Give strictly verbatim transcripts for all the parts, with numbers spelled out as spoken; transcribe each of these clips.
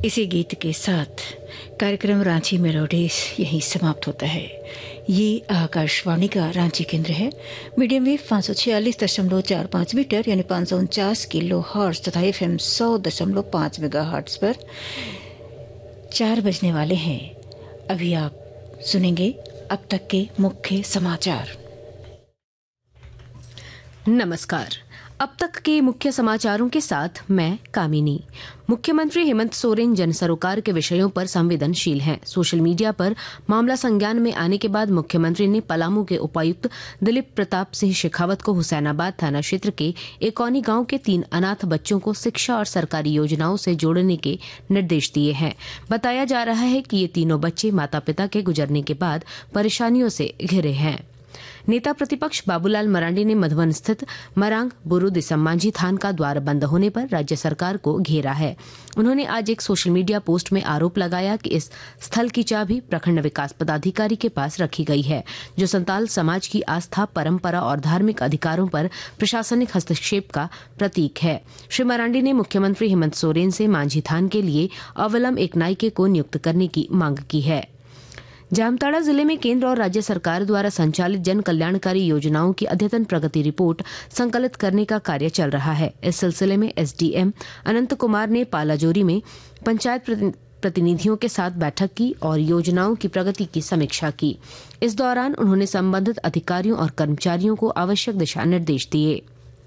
इसी गीत के साथ कार्यक्रम रांची मेलोडीज यहीं समाप्त होता है। ये आकाशवाणी का रांची केंद्र है। मीडियम वेव पाँच सौ छियालीस दशमलव चार पाँच मीटर यानी पाँच सौ उनचास किलो हर्ट्ज तथा एफ एम सौ दशमलव पाँच मेगा हर्ट्ज पर चार बजने वाले हैं। अभी आप सुनेंगे अब तक के मुख्य समाचार। नमस्कार। अब तक के मुख्य समाचारों के साथ मैं कामिनी। मुख्यमंत्री हेमंत सोरेन जन सरोकार के विषयों पर संवेदनशील हैं। सोशल मीडिया पर मामला संज्ञान में आने के बाद मुख्यमंत्री ने पलामू के उपायुक्त दिलीप प्रताप सिंह शेखावत को हुसैनाबाद थाना क्षेत्र के एकौनी गांव के तीन अनाथ बच्चों को शिक्षा और सरकारी योजनाओं से जोड़ने के निर्देश दिए हैं। बताया जा रहा है कि ये तीनों बच्चे माता पिता के गुजरने के बाद परेशानियों से घिरे हैं। नेता प्रतिपक्ष बाबूलाल मरांडी ने मधुबन स्थित मरांग बुरु दिसम मांझी थान का द्वार बंद होने पर राज्य सरकार को घेरा है। उन्होंने आज एक सोशल मीडिया पोस्ट में आरोप लगाया कि इस स्थल की चाबी प्रखंड विकास पदाधिकारी के पास रखी गई है, जो संताल समाज की आस्था, परंपरा और धार्मिक अधिकारों पर प्रशासनिक हस्तक्षेप का प्रतीक है। श्री मरांडी ने मुख्यमंत्री हेमंत सोरेन से मांझी थान के लिए अवलंब एक नायके को नियुक्त करने की मांग की है। जामताड़ा जिले में केंद्र और राज्य सरकार द्वारा संचालित जन कल्याणकारी योजनाओं की अद्यतन प्रगति रिपोर्ट संकलित करने का कार्य चल रहा है। इस सिलसिले में एसडीएम अनंत कुमार ने पालाजोरी में पंचायत प्रतिनिधियों के साथ बैठक की और योजनाओं की प्रगति की समीक्षा की। इस दौरान उन्होंने संबंधित अधिकारियों और कर्मचारियों को आवश्यक दिशा निर्देश दिए।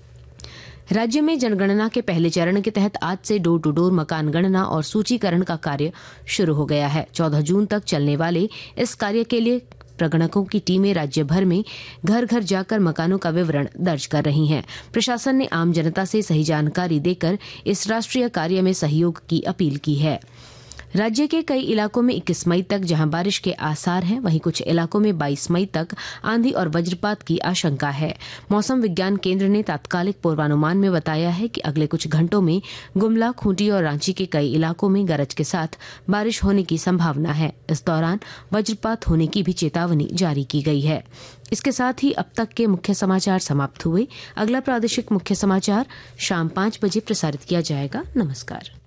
राज्य में जनगणना के पहले चरण के तहत आज से डोर टू डोर मकान गणना और सूचीकरण का कार्य शुरू हो गया है। चौदह जून तक चलने वाले इस कार्य के लिए प्रगणकों की टीमें राज्य भर में घर घर जाकर मकानों का विवरण दर्ज कर रही हैं। प्रशासन ने आम जनता से सही जानकारी देकर इस राष्ट्रीय कार्य में सहयोग की अपील की है। राज्य के कई इलाकों में इक्कीस मई तक जहां बारिश के आसार हैं, वहीं कुछ इलाकों में बाईस मई तक आंधी और वज्रपात की आशंका है। मौसम विज्ञान केंद्र ने तात्कालिक पूर्वानुमान में बताया है कि अगले कुछ घंटों में गुमला, खूंटी और रांची के कई इलाकों में गरज के साथ बारिश होने की संभावना है। इस दौरान वज्रपात होने की भी चेतावनी जारी की गई है। इसके साथ ही अब तक के मुख्य समाचार समाप्त हुए। अगला प्रादेशिक मुख्य समाचार शाम पाँच बजे प्रसारित किया जाएगा। नमस्कार।